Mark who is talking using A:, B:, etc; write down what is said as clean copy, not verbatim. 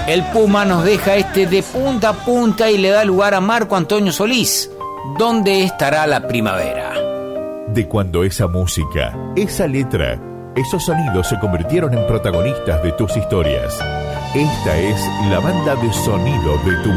A: El Puma nos deja este de punta a punta y le da lugar a Marco Antonio Solís. ¿Dónde estará la primavera?
B: De cuando esa música, esa letra, esos sonidos se convirtieron en protagonistas de tus historias. Esta es la banda de sonido de tu